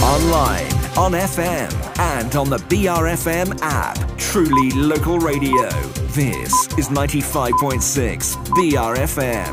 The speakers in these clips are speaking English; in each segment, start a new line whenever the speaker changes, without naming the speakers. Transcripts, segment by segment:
Online, on FM, and on the BRFM app. Truly local radio. This is 95.6 BRFM.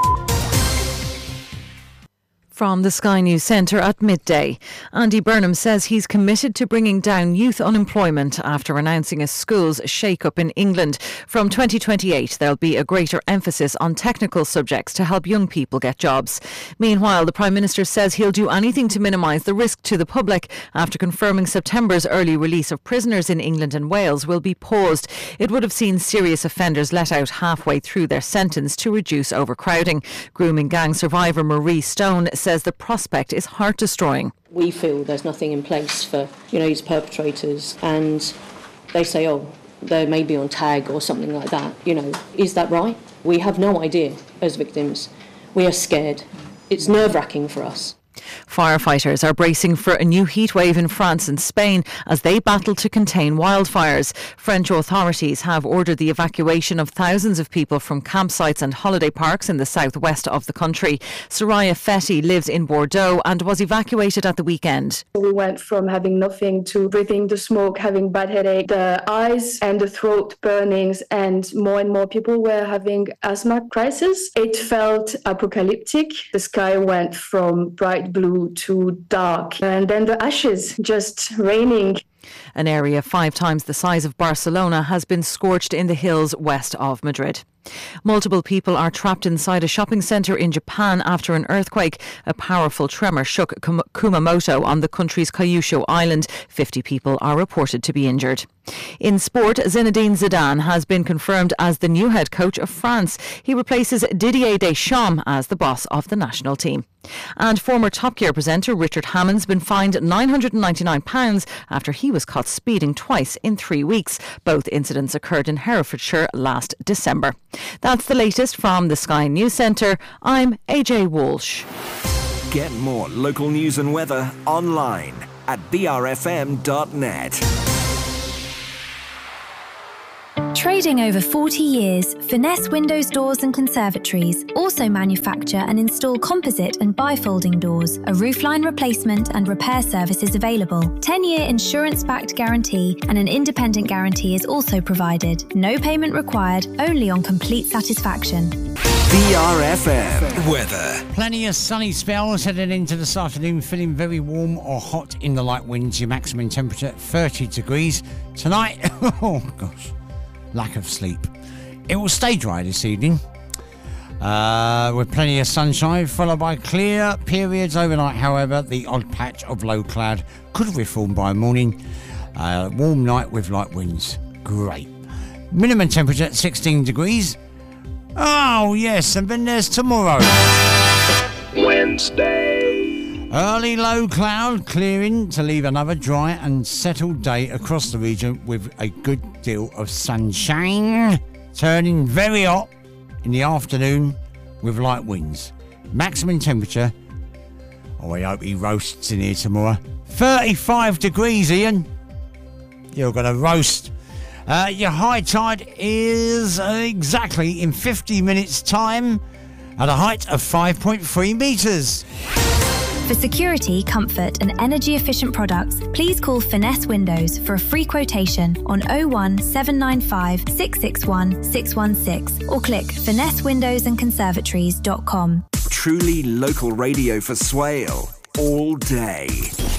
From the Sky News Centre at midday, Andy Burnham says he's committed to bringing down youth unemployment after announcing a schools shake-up in England. From 2028, there'll be a greater emphasis on technical subjects to help young people get jobs. Meanwhile, the Prime Minister says he'll do anything to minimise the risk to the public after confirming September's early release of prisoners in England and Wales will be paused. It would have seen serious offenders let out halfway through their sentence to reduce overcrowding. Grooming gang survivor Marie Stone says the prospect is heart-destroying.
We feel there's nothing in place for, these perpetrators, and they say, they may be on tag or something like that. Is that right? We have no idea as victims. We are scared. It's nerve-wracking for us.
Firefighters are bracing for a new heatwave in France and Spain as they battle to contain wildfires. French authorities have ordered the evacuation of thousands of people from campsites and holiday parks in the southwest of the country. Soraya Fetty lives in Bordeaux and was evacuated at the weekend.
We went from having nothing to breathing the smoke, having bad headache, the eyes and the throat burnings, and more people were having asthma crisis. It felt apocalyptic. The sky went from bright blue to dark, and then the ashes just raining.
An area 5 times the size of Barcelona has been scorched in the hills west of Madrid. Multiple people are trapped inside a shopping centre in Japan after an earthquake. A powerful tremor shook Kumamoto on the country's Kyushu island. 50 people are reported to be injured. In sport, Zinedine Zidane has been confirmed as the new head coach of France. He replaces Didier Deschamps as the boss of the national team. And former Top Gear presenter Richard Hammond's been fined £999 after he was caught speeding twice in 3 weeks. Both incidents occurred in Herefordshire last December. That's the latest from the Sky News Centre. I'm AJ Walsh.
Get more local news and weather online at brfm.net.
Trading over 40 years, Finesse Windows Doors and Conservatories also manufacture and install composite and bifolding doors. A roofline replacement and repair service is available. 10-year insurance-backed guarantee and an independent guarantee is also provided. No payment required, only on complete satisfaction.
BRFM weather.
Plenty of sunny spells heading into this afternoon, feeling very warm or hot in the light winds. Your maximum temperature 30 degrees. Tonight, oh gosh, lack of sleep. It will stay dry this evening with plenty of sunshine, followed by clear periods overnight. However, the odd patch of low cloud could reform by morning. Warm night with light winds. Great. Minimum temperature 16 degrees. Oh, yes, and then there's tomorrow.
Wednesday.
Early low cloud clearing to leave another dry and settled day across the region with a good deal of sunshine. Turning very hot in the afternoon with light winds. Maximum temperature, I hope he roasts in here tomorrow, 35 degrees, Ian. You're going to roast. Your high tide is exactly in 50 minutes' time at a height of 5.3 metres.
For security, comfort and energy-efficient products, please call Finesse Windows for a free quotation on 01 795 661 616 or click finessewindowsandconservatories.com.
Truly local radio for Swale. All day.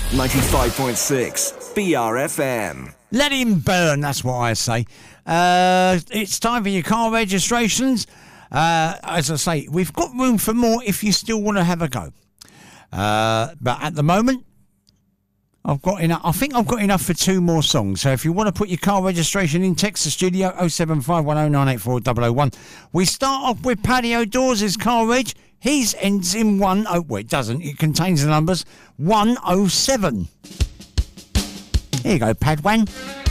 95.6 BRFM.
Let him burn, that's what I say. It's time for your car registrations. As I say, we've got room for more if you still want to have a go. But at the moment, I've got enough. I think I've got enough for 2 more songs. So if you want to put your car registration in, text the studio 07510984001. We start off with Patio Doors' car reg. His ends in 10. Well, it doesn't. It contains the numbers 107. Here you go, Padwan.